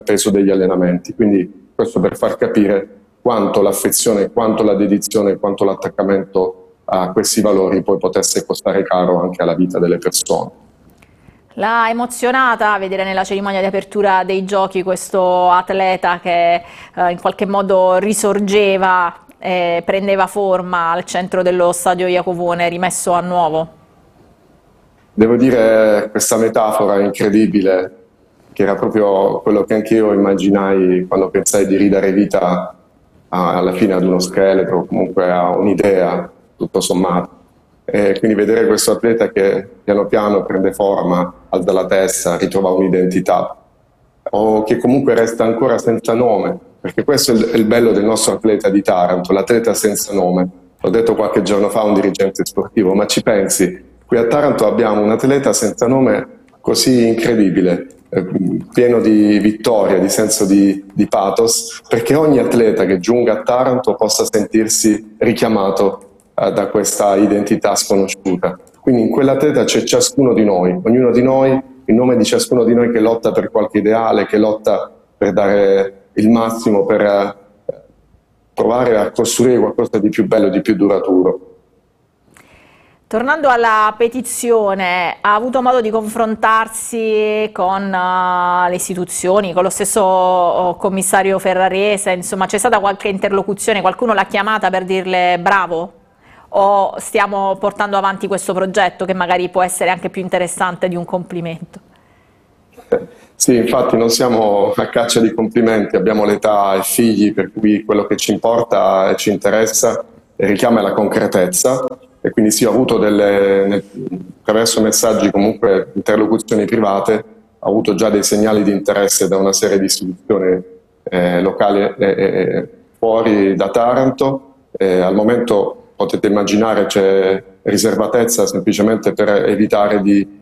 peso degli allenamenti. Quindi questo per far capire quanto l'affezione, quanto la dedizione, quanto l'attaccamento a questi valori poi potesse costare caro anche alla vita delle persone. L'ha emozionata vedere nella cerimonia di apertura dei giochi questo atleta che in qualche modo risorgeva e prendeva forma al centro dello stadio Iacovone rimesso a nuovo? Devo dire, questa metafora è incredibile, che era proprio quello che anche io immaginai quando pensai di ridare vita alla fine ad uno scheletro, comunque a un'idea, tutto sommato. E quindi vedere questo atleta che piano piano prende forma, alza la testa, ritrova un'identità, o che comunque resta ancora senza nome, perché questo è il bello del nostro atleta di Taranto, l'atleta senza nome. L'ho detto qualche giorno fa a un dirigente sportivo, ma ci pensi, qui a Taranto abbiamo un atleta senza nome così incredibile, pieno di vittoria, di senso di pathos, perché ogni atleta che giunga a Taranto possa sentirsi richiamato da questa identità sconosciuta. Quindi in quell'atleta c'è ciascuno di noi, ognuno di noi, in nome di ciascuno di noi che lotta per qualche ideale, che lotta per dare il massimo, per provare a costruire qualcosa di più bello, di più duraturo. Tornando alla petizione, ha avuto modo di confrontarsi con le istituzioni, con lo stesso commissario Ferrarese, insomma c'è stata qualche interlocuzione, qualcuno l'ha chiamata per dirle bravo? O stiamo portando avanti questo progetto che magari può essere anche più interessante di un complimento? Sì, infatti non siamo a caccia di complimenti, abbiamo l'età e figli, per cui quello che ci importa e ci interessa e richiama la concretezza. E quindi sì, ho avuto attraverso messaggi, comunque interlocuzioni private, ho avuto già dei segnali di interesse da una serie di istituzioni locali fuori da Taranto. Al momento potete immaginare c'è riservatezza semplicemente per evitare di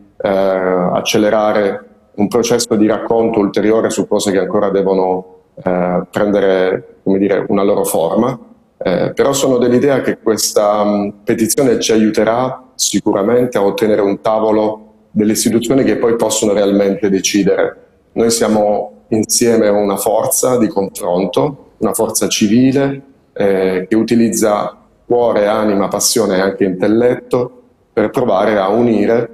accelerare un processo di racconto ulteriore su cose che ancora devono prendere, come dire, una loro forma. Però sono dell'idea che questa petizione ci aiuterà sicuramente a ottenere un tavolo delle istituzioni che poi possono realmente decidere. Noi siamo insieme una forza di confronto, una forza civile che utilizza cuore, anima, passione e anche intelletto per provare a unire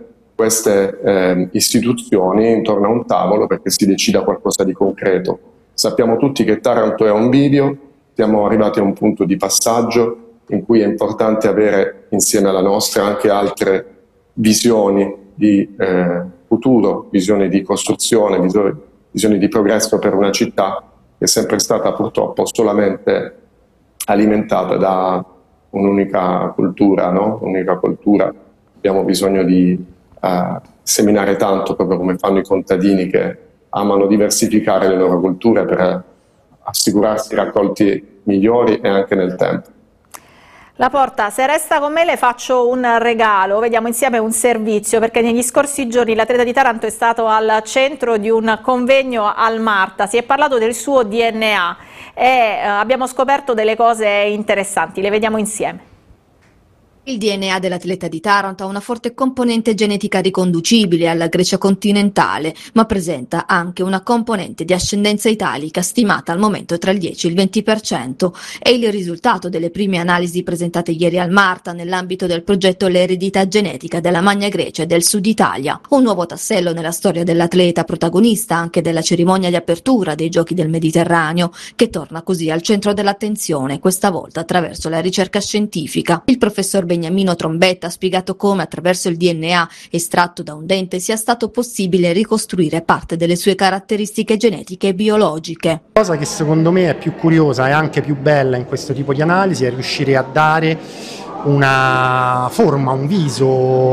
queste istituzioni intorno a un tavolo perché si decida qualcosa di concreto. Sappiamo tutti che Taranto è un bivio. Siamo arrivati a un punto di passaggio in cui è importante avere insieme alla nostra anche altre visioni di futuro, visioni di costruzione, visioni di progresso per una città che è sempre stata purtroppo solamente alimentata da un'unica cultura, no? Un'unica cultura. Abbiamo bisogno di seminare tanto, proprio come fanno i contadini che amano diversificare le loro culture per assicurarsi raccolti migliori e anche nel tempo. Laporta, se resta con me le faccio un regalo, vediamo insieme un servizio, perché negli scorsi giorni l'atleta di Taranto è stato al centro di un convegno al Marta, si è parlato del suo DNA e abbiamo scoperto delle cose interessanti, le vediamo insieme. Il DNA dell'atleta di Taranto ha una forte componente genetica riconducibile alla Grecia continentale, ma presenta anche una componente di ascendenza italica stimata al momento tra il 10 e il 20%. È il risultato delle prime analisi presentate ieri al Marta nell'ambito del progetto L'eredità genetica della Magna Grecia e del Sud Italia. Un nuovo tassello nella storia dell'atleta, protagonista anche della cerimonia di apertura dei Giochi del Mediterraneo, che torna così al centro dell'attenzione, questa volta attraverso la ricerca scientifica. Il professor Beniamino Trombetta ha spiegato come attraverso il DNA estratto da un dente sia stato possibile ricostruire parte delle sue caratteristiche genetiche e biologiche. La cosa che secondo me è più curiosa e anche più bella in questo tipo di analisi è riuscire a dare una forma, un viso,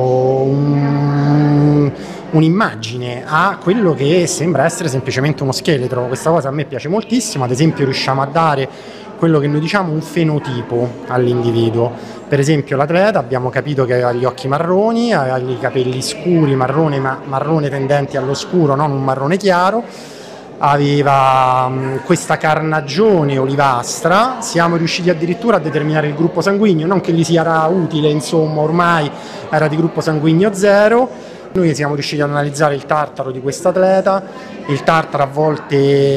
un'immagine a quello che sembra essere semplicemente uno scheletro. Questa cosa a me piace moltissimo, ad esempio riusciamo a dare quello che noi diciamo un fenotipo all'individuo. Per esempio l'atleta abbiamo capito che aveva gli occhi marroni, aveva i capelli scuri, marrone tendenti allo scuro, non un marrone chiaro, aveva questa carnagione olivastra, siamo riusciti addirittura a determinare il gruppo sanguigno, non che gli sia utile, insomma ormai era di gruppo sanguigno 0. Noi siamo riusciti ad analizzare il tartaro di questo atleta, il tartaro a volte